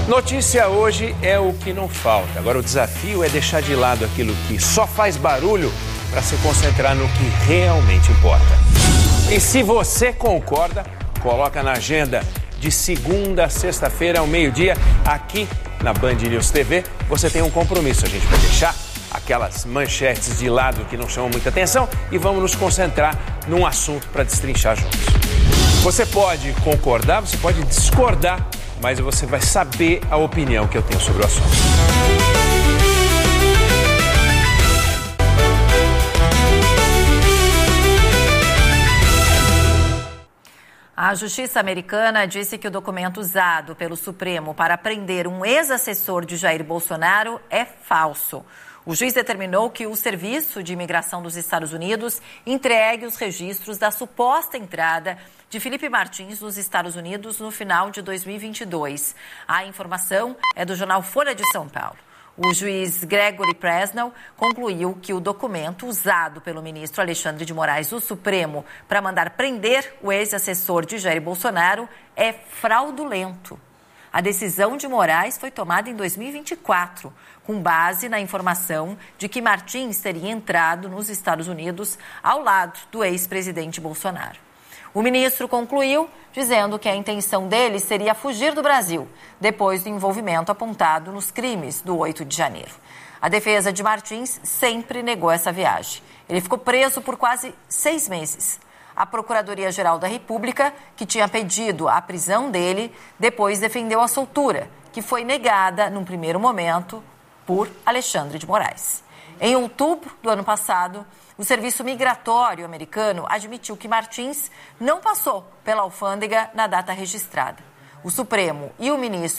Notícia hoje é o que não falta. Agora o desafio é deixar de lado aquilo que só faz barulho para se concentrar no que realmente importa. E se você concorda, coloca na agenda de segunda a sexta-feira ao meio-dia, aqui na Band News TV. Você tem um compromisso, a gente vai deixar aquelas manchetes de lado que não chamam muita atenção e vamos nos concentrar num assunto para destrinchar juntos. Você pode concordar, você pode discordar, mas você vai saber a opinião que eu tenho sobre o assunto. A Justiça americana disse que o documento usado pelo Supremo para prender um ex-assessor de Jair Bolsonaro é falso. O juiz determinou que o Serviço de Imigração dos Estados Unidos entregue os registros da suposta entrada de Felipe Martins nos Estados Unidos no final de 2022. A informação é do jornal Folha de São Paulo. O juiz Gregory Presnell concluiu que o documento usado pelo ministro Alexandre de Moraes do Supremo para mandar prender o ex-assessor de Jair Bolsonaro é fraudulento. A decisão de Moraes foi tomada em 2024, com base na informação de que Martins teria entrado nos Estados Unidos ao lado do ex-presidente Bolsonaro. O ministro concluiu dizendo que a intenção dele seria fugir do Brasil, depois do envolvimento apontado nos crimes do 8 de janeiro. A defesa de Martins sempre negou essa viagem. Ele ficou preso por quase 6 meses. A Procuradoria-Geral da República, que tinha pedido a prisão dele, depois defendeu a soltura, que foi negada, num primeiro momento, por Alexandre de Moraes. Em outubro do ano passado, o Serviço Migratório americano admitiu que Martins não passou pela alfândega na data registrada. O Supremo e o ministro